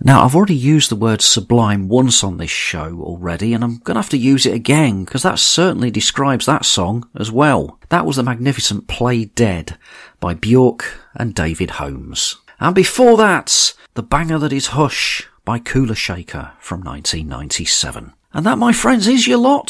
Now, I've already used the word sublime once on this show already, and I'm going to have to use it again, because that certainly describes that song as well. That was the magnificent Play Dead by Bjork and David Holmes. And before that, the banger that is Hush by Kula Shaker from 1997. And that, my friends, is your lot